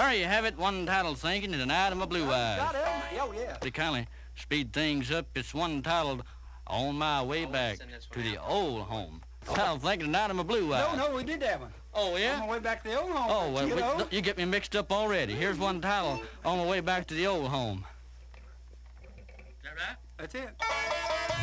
there you have it. One title sinking and an item of Blue Eyes. Got it. Oh, yeah. To kindly speed things up, it's one titled On My Way Back to the Old Home. Title thinking an item of Blue Eyes. No, we did that one. Oh, yeah? On my way back to the old home. Oh, well, you get me mixed up already. Here's one title, On the Way Back to the Old Home. Is that right? That's it.